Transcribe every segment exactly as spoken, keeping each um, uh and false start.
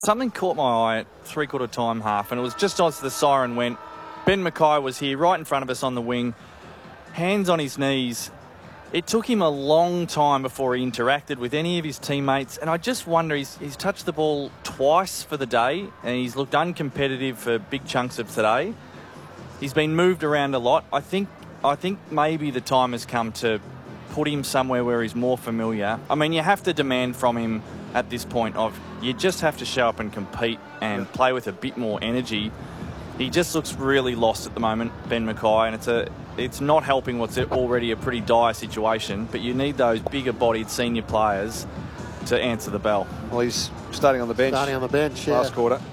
Something caught my eye at three-quarter time half, and it was just as the siren went. Ben Mackay was here right in front of us on the wing, hands on his knees. It took him a long time before he interacted with any of his teammates, and I just wonder, he's, he's touched the ball twice for the day, and he's looked uncompetitive for big chunks of today. He's been moved around a lot. I think, I think maybe the time has come to put him somewhere where he's more familiar. I mean, you have to demand from him at this point of you just have to show up and compete and play with a bit more energy. He just looks really lost at the moment, Ben Mackay, and it's a it's not helping what's already a pretty dire situation, but you need those bigger-bodied senior players to answer the bell. Well, he's starting on the bench. Starting on the bench, yeah. Last quarter.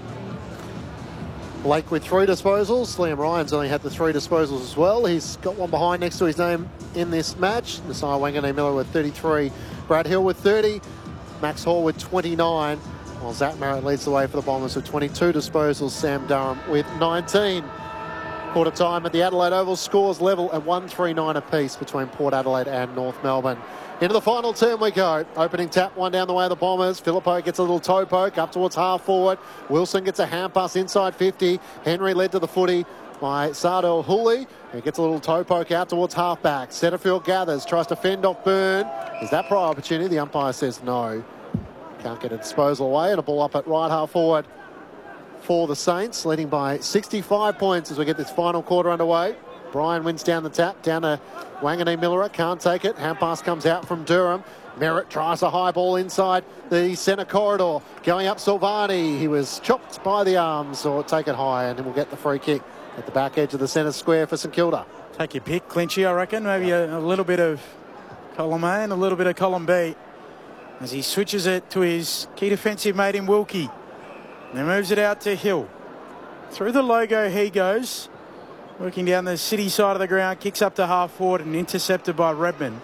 Blake with three disposals. Liam Ryan's only had the three disposals as well. He's got one behind next to his name in this match. Nasiah Wanganeen-Miller with thirty-three. Brad Hill with thirty. Max Hall with twenty-nine. While Zach Merritt leads the way for the Bombers with twenty-two disposals. Sam Durham with nineteen. Quarter time at the Adelaide Oval. Scores level at one thirty-nine apiece between Port Adelaide and North Melbourne. Into the final turn we go. Opening tap, one down the way of the Bombers. Phillippo gets a little toe poke up towards half forward. Wilson gets a hand pass inside fifty. Henry led to the footy by Sardell Hooley. He gets a little toe poke out towards half back. Setterfield gathers, tries to fend off Byrne. Is that prior opportunity? The umpire says no. Can't get a disposal away, and a ball up at right half forward for the Saints, leading by sixty-five points as we get this final quarter underway. Bryan wins down the tap, down to Wanganeen-Miller, can't take it. Hand pass comes out from Durham. Merritt tries a high ball inside the centre corridor. Going up Silvani, he was chopped by the arms, or take it high, and we'll get the free kick at the back edge of the centre square for St Kilda. Take your pick, Clinchy, I reckon. Maybe a, a little bit of column A and a little bit of column B, as he switches it to his key defensive mate in Wilkie. And then moves it out to Hill. Through the logo he goes, working down the city side of the ground, kicks up to half forward and intercepted by Redmond.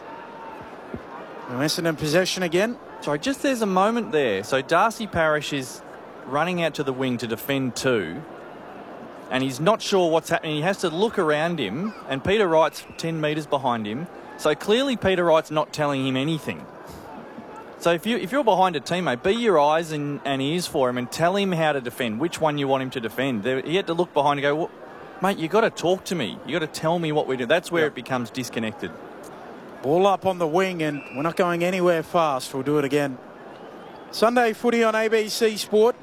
And Essendon possession again. Sorry, just there's a moment there. So Darcy Parish is running out to the wing to defend two, and he's not sure what's happening. He has to look around him, and Peter Wright's ten metres behind him. So clearly Peter Wright's not telling him anything. So if, you, if you're behind a teammate, be your eyes and, and ears for him and tell him how to defend, which one you want him to defend. There, he had to look behind and go, well, mate, you've got to talk to me. You've got to tell me what we do. That's where yep. it becomes disconnected. Ball up on the wing, and we're not going anywhere fast. We'll do it again. Sunday footy on A B C Sport.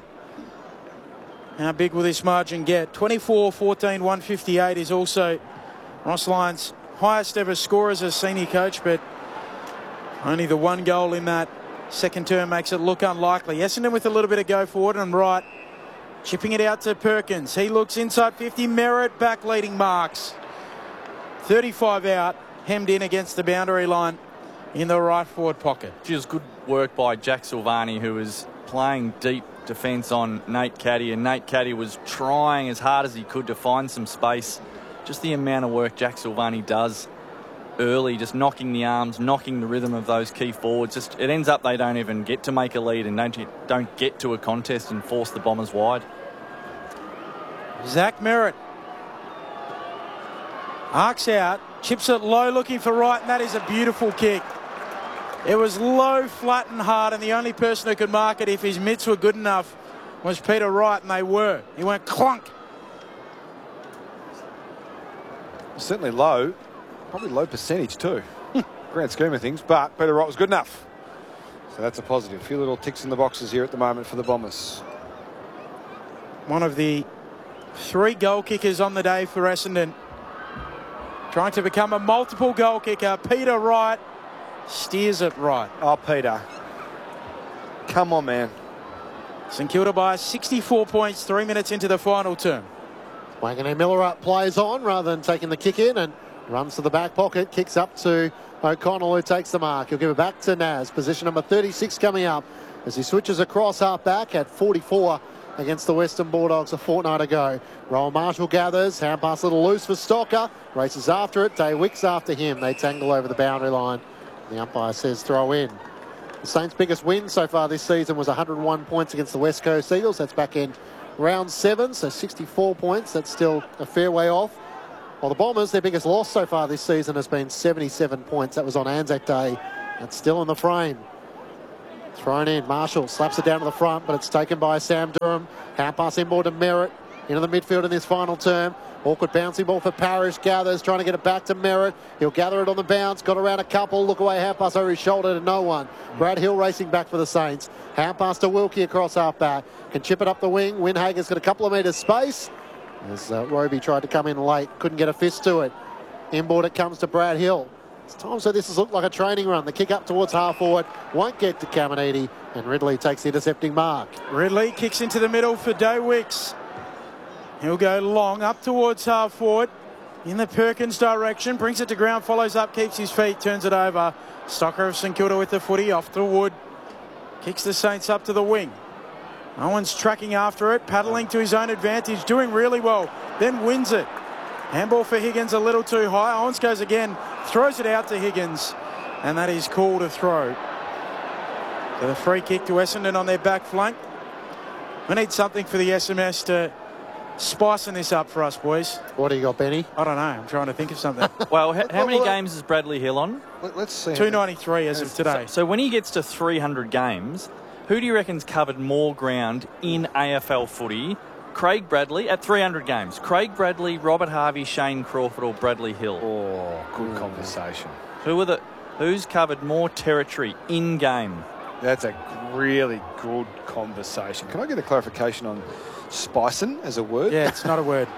How big will this margin get? twenty-four fourteen, one fifty-eight is also Ross Lyon's highest ever score as a senior coach, but only the one goal in that second term makes it look unlikely. Essendon with a little bit of go forward, and Wright chipping it out to Perkins. He looks inside fifty. Merritt back leading marks. thirty-five out, hemmed in against the boundary line in the right forward pocket. It was good work by Jack Silvani, who was playing deep defence on Nate Caddy, and Nate Caddy was trying as hard as he could to find some space. Just the amount of work Jack Silvani does early, just knocking the arms, knocking the rhythm of those key forwards. Just it ends up they don't even get to make a lead and don't, don't get to a contest and force the Bombers wide. Zach Merritt arcs out, chips it low looking for Wright, and that is a beautiful kick. It was low, flat and hard, and the only person who could mark it if his mitts were good enough was Peter Wright, and they were. He went clunk. Certainly low. Probably low percentage too. Grand scheme of things, but Peter Wright was good enough. So that's a positive. A few little ticks in the boxes here at the moment for the Bombers. One of the three goal kickers on the day for Essendon, trying to become a multiple goal kicker. Peter Wright steers it right. Oh, Peter. Come on, man. St Kilda by sixty-four points, three minutes into the final term. Wanganeen-Miller up plays on rather than taking the kick in, and runs to the back pocket, kicks up to O'Connell, who takes the mark. He'll give it back to Naz. Position number thirty-six coming up as he switches across half back at forty-four against the Western Bulldogs a fortnight ago. Rowan Marshall gathers, hand pass a little loose for Stocker, races after it. Day Wicks after him. They tangle over the boundary line. The umpire says throw in. The Saints' biggest win so far this season was one hundred and one points against the West Coast Eagles. That's back in round seven, so sixty-four points. That's still a fair way off. While the Bombers, their biggest loss so far this season has been seventy-seven points. That was on Anzac Day. That's still in the frame. Thrown in. Marshall slaps it down to the front, but it's taken by Sam Durham. Hand pass inboard to Merritt. Into the midfield in this final term. Awkward bouncing ball for Parrish. Gathers, trying to get it back to Merritt. He'll gather it on the bounce. Got around a couple. Look away. Hand pass over his shoulder to no one. Brad Hill racing back for the Saints. Hand pass to Wilkie across half back. Can chip it up the wing. Windhager's got a couple of metres space. As uh, Roby tried to come in late. Couldn't get a fist to it. Inboard it comes to Brad Hill. It's times so this has looked like a training run. The kick up towards half forward. Won't get to Caminiti. And Ridley takes the intercepting mark. Ridley kicks into the middle for Dewicks. He'll go long up towards half forward in the Perkins direction. Brings it to ground, follows up, keeps his feet, turns it over. Stocker of St Kilda with the footy off to Wood. Kicks the Saints up to the wing. Owen's tracking after it, paddling to his own advantage, doing really well. Then wins it. Handball for Higgins a little too high. Owens goes again, throws it out to Higgins. And that is called a throw. So the free kick to Essendon on their back flank. We need something for the S M S to spicing this up for us, boys. What do you got, Benny? I don't know. I'm trying to think of something. Well, how, how many games is Bradley Hill on? Let, let's see. two ninety-three as of today. So, so when he gets to three hundred games, who do you reckon's covered more ground in A F L footy? Craig Bradley at three hundred games. Craig Bradley, Robert Harvey, Shane Crawford or Bradley Hill? Oh, good mm. conversation. Who are the, who's covered more territory in game? That's a really good conversation. Can I get a clarification on spicing as a word? Yeah, it's not a word.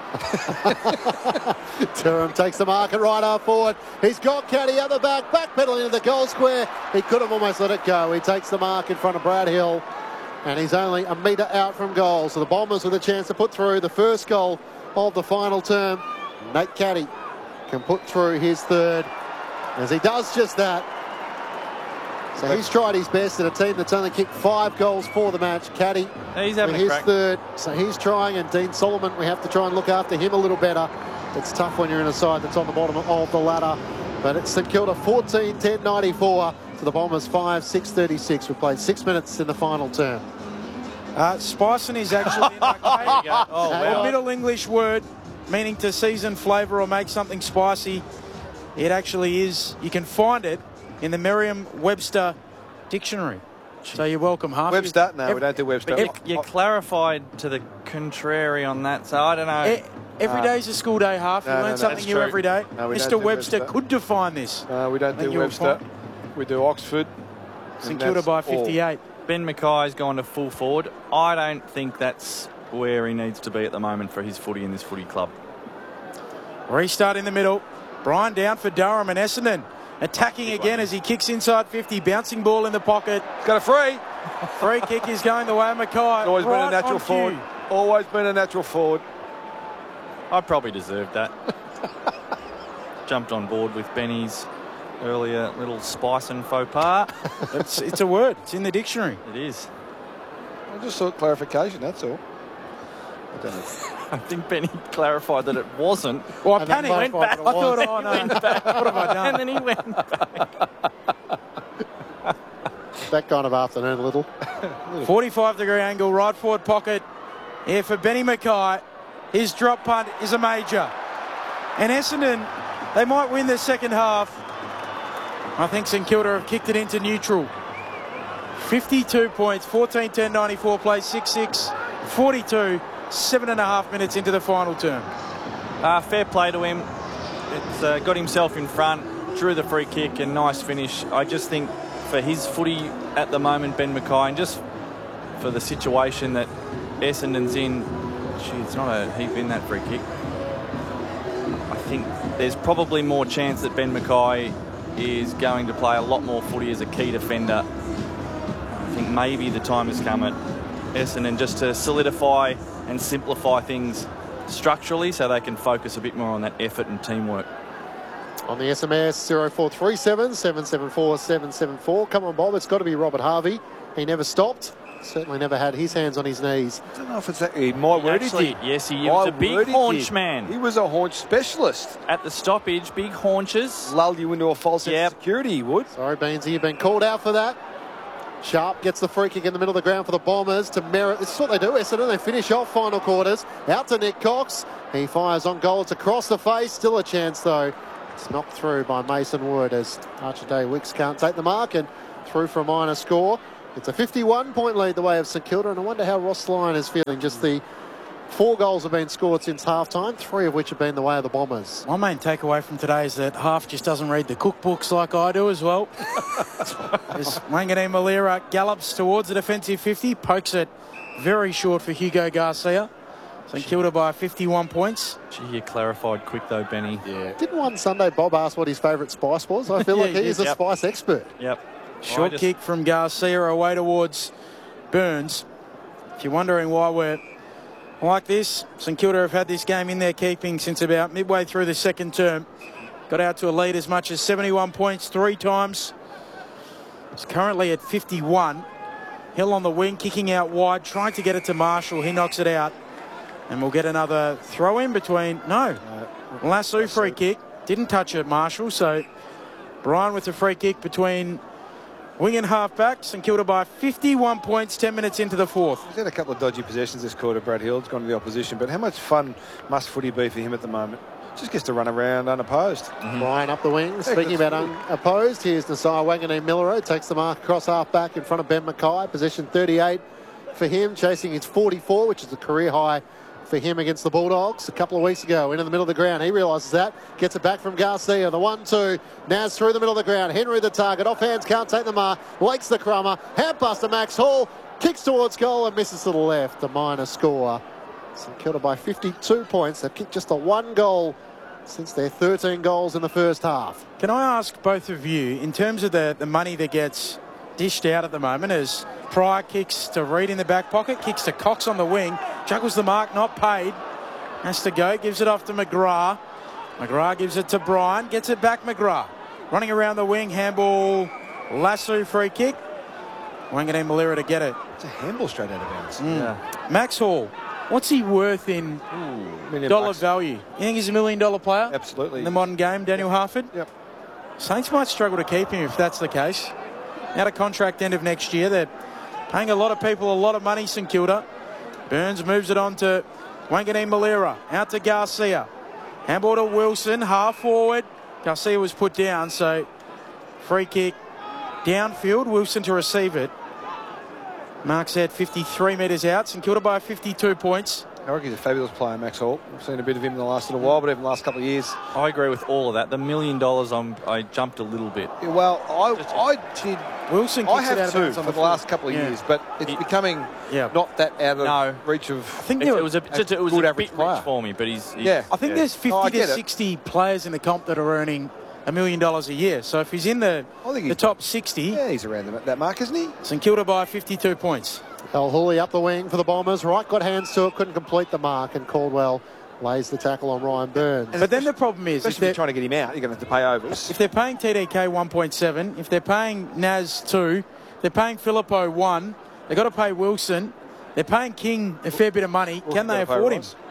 Durham takes the mark at right half forward. He's got Caddy out the back, backpedaling into the goal square. He could have almost let it go. He takes the mark in front of Brad Hill, and he's only a metre out from goal. So the Bombers with a chance to put through the first goal of the final term. Nate Caddy can put through his third, as he does just that. So he's tried his best at a team that's only kicked five goals for the match. Caddy he's having with a his crack. third. So he's trying, and Dean Solomon, we have to try and look after him a little better. It's tough when you're in a side that's on the bottom of the ladder. But it's St Kilda fourteen, ten ninety-four to the Bombers five, six thirty-six. We played six minutes in the final term. Uh, spicing is actually an archaic, Oh, wow. a Middle English word meaning to season flavour or make something spicy. It actually is. You can find it in the Merriam-Webster dictionary. So you're welcome, Harvey. Webster? No, we don't do Webster. But you, you clarified to the contrary on that, so I don't know. E- every Uh, day's a school day, Half. You no, no, learn no, something that's new true. every day. No, we Mister don't do Webster, Webster. could define this. No, we don't Think do you'll Webster. find- We do Oxford. St and Kilda that's by all. fifty-eight. Ben Mackay's gone to full forward. I don't think that's where he needs to be at the moment for his footy in this footy club. Restart in the middle. Brian down for Durham and Essendon. Attacking again as he kicks inside fifty. Bouncing ball in the pocket. He's got a free. Free kick is going the way of Mackay. Always right been a natural on forward. cue. Always been a natural forward. I probably deserved that. Jumped on board with Benny's earlier little spice and faux pas. It's, it's a word. It's in the dictionary. It is. I just sought clarification, that's all. I don't know. I think Benny clarified that it wasn't. Well, I And then panicked. went back. I thought, oh no, what have I done? And then he went back. That kind of afternoon, a little. forty-five degree angle, right forward pocket. Here for Benny Mackay. His drop punt is a major. And Essendon, they might win the second half. I think St Kilda have kicked it into neutral. fifty-two points, fourteen ten ninety-four, plays six six, forty-two, seven and a half minutes into the final term. Uh, fair play to him. It's uh, got himself in front, drew the free kick and nice finish. I just think for his footy at the moment, Ben Mackay, and just for the situation that Essendon's in, gee, it's not a heap in that free kick. I think there's probably more chance that Ben Mackay is going to play a lot more footy as a key defender. I think maybe the time has come at Essendon just to solidify and simplify things structurally so they can focus a bit more on that effort and teamwork. On the S M S, zero four three seven, seven seven four, seven seven four. Come on, Bob, it's got to be Robert Harvey. He never stopped. Certainly never had his hands on his knees. I don't know if it's that. He, my word, he Actually, did. yes, he My was a big word, he haunch did. man. He was a haunch specialist. At the stoppage, big haunches. Lull you into a false sense Yep. of security, he would. Sorry, Beansy, you've been called out for that. Sharp gets the free kick in the middle of the ground for the Bombers to Merritt. This is what they do, Essendon. They finish off final quarters. Out to Nick Cox. He fires on goal. It's across the face. Still a chance, though. It's knocked through by Mason Wood as Archer Day Wicks can't take the mark and through for a minor score. It's a fifty-one point lead the way of St Kilda, and I wonder how Ross Lyon is feeling. Just the four goals have been scored since half-time, three of which have been the way of the Bombers. My main takeaway from today is that Half just doesn't read the cookbooks like I do as well. As Wanganeen Malira gallops towards the defensive fifty, pokes it very short for Hugo Garcia. St Kilda by fifty-one points. Gee, you clarified quick though, Benny. Yeah. Didn't one Sunday Bob ask what his favourite spice was? I feel Yeah, like he he is did. a Yep. spice expert. Yep. Short I just- kick from Garcia away towards Burns. If you're wondering why we're like this, St Kilda have had this game in their keeping since about midway through the second term. Got out to a lead as much as seventy-one points three times. It's currently at fifty-one. Hill on the wing, kicking out wide, trying to get it to Marshall. He knocks it out. And we'll get another throw in between. No. Lasso free kick. Didn't touch it, Marshall. So Brian with the free kick between wing and half back. St Kilda by fifty-one points, ten minutes into the fourth. He's had a couple of dodgy possessions this quarter, Brad Hill. It's gone to the opposition. But how much fun must footy be for him at the moment? Just gets to run around unopposed. Brian up the wing. Speaking that's about unopposed, here's Nasai Wanganeen Millero. Takes the mark across half back in front of Ben Mackay. Position thirty-eight for him, chasing his forty-four, which is a career high for him against the Bulldogs a couple of weeks ago. Into the middle of the ground. He realises that. Gets it back from Garcia. The one two. Naz through the middle of the ground. Henry the target. Off hands. Can't take the mark. Lakes the crummer. Handbuster Max Hall. Kicks towards goal and misses to the left. A minor score. St Kilda by fifty-two points. They've kicked just a one goal since their thirteen goals in the first half. Can I ask both of you, in terms of the, the money that gets dished out at the moment, as Pryor kicks to Reid in the back pocket, kicks to Cox on the wing, juggles the mark, not paid, has to go, gives it off to McGrath. McGrath gives it to Brian, gets it back McGrath. Running around the wing, handball, Lasso free kick. Wanganeen Malira to get it. It's a handball straight out of bounds. Yeah. Max Hall, what's he worth in Million dollar bucks. value? You think he's a million dollar player? Absolutely. In the modern game, Daniel Harford? Yep. Saints might struggle to keep him if that's the case. Out of contract end of next year. They're paying a lot of people a lot of money, St Kilda. Burns moves it on to Wanganeen Malira. Out to Garcia. Handball to Wilson. Half forward. Garcia was put down, so free kick downfield. Wilson to receive it. Marks out fifty-three metres out. St Kilda by fifty-two points. I reckon he's a fabulous player, Max Hall. I've seen a bit of him in the last little while, but even the last couple of years. I agree with all of that. The million dollars, I'm, I jumped a little bit. Yeah, well, I, I did. Wilson I kicks it out have of too bounds on for the the last field. couple of Yeah. years, but it's It- becoming Yeah. not that out of No. reach of. I think It, there it was a, just, it was good a average bit player. rich for me, but he's... he's Yeah. I think yeah. there's fifty Oh, I to get it. sixty players in the comp that are earning a million dollars a year. So if he's in the, I think the he's- top sixty, Yeah, he's around that- that mark, isn't he? St Kilda by fifty-two points. El Hooley up the wing for the Bombers. Wright got hands to it, couldn't complete the mark, and Caldwell lays the tackle on Ryan Burns. But then the problem is, if Especially if you're they're, trying to get him out, you're going to have to pay overs. if they're paying T D K one point seven, if they're paying Naz two, they're paying Filippo one, they've got to pay Wilson, they're paying King a fair bit of money. Can they Gotta pay afford him? Ross.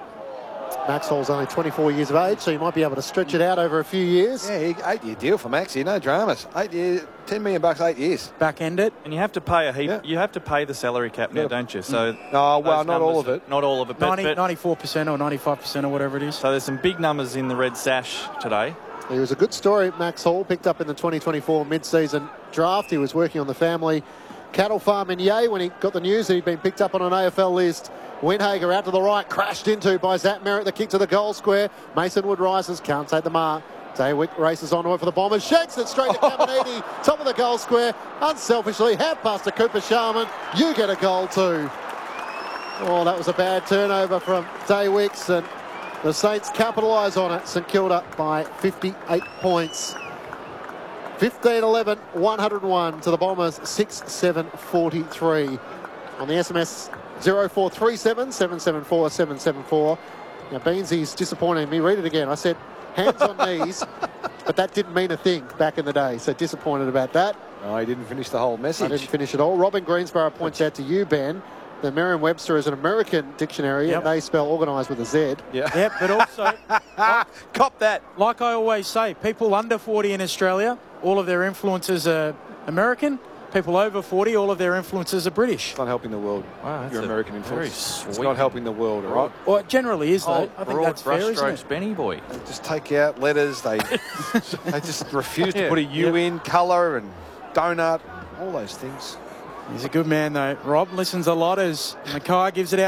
Max Hall's only twenty-four years of age, so you might be able to stretch it out over a few years. Yeah, he- eight-year deal for Max here, no dramas. Eight year, ten million bucks, eight years. Back end it. And you have to pay a heap. Yeah. You have to pay the salary cap now, Yeah. don't you? So Oh, well, those not all numbers of it. are- Not all of it. But, ninety, but- ninety-four percent or ninety-five percent or whatever it is. so there's some big numbers in the red sash today. He was a good story, Max Hall, picked up in the twenty twenty-four mid-season draft. He was working on the family cattle farm in Yea when he got the news that he'd been picked up on an A F L list. Windhager out to the right, crashed into by Zach Merritt, the kick to the goal square. Mason Wood rises, can't take the mark. Daywick races onto it for the Bombers, shakes it straight to Caminiti, top of the goal square. Unselfishly, half past to Cooper Sharman. You get a goal too. Oh, that was a bad turnover from Daywicks, and the Saints capitalise on it. St Kilda by fifty-eight points. fifteen eleven, one oh one to the Bombers, six seven forty-three. On the S M S zero four three seven, seven seven four, seven seven four. Now, Beansy's disappointing me. Read it again. I said hands on knees, but that didn't mean a thing back in the day, so disappointed about that. No, he didn't finish the whole I message. didn't finish it all. Robin Greensborough points out to you, Ben, that Merriam-Webster is an American dictionary, Yep. and they spell organised with a Z. Yeah. Yep, but also, Cop that. like I always say, people under forty in Australia, all of their influences are American. People over forty, all of their influences are British. It's not helping the world. Wow, that's Your a American very influence. It's sweet- not helping the world, all right? Well, it generally is, though. Oh, I think broad that's fair, isn't brushstrokes, it? Benny boy. They just take out letters. They they just refuse to Yeah. put a U in, colour and donut, all those things. He's a good man, though. Rob listens a lot as Mackay gives it out.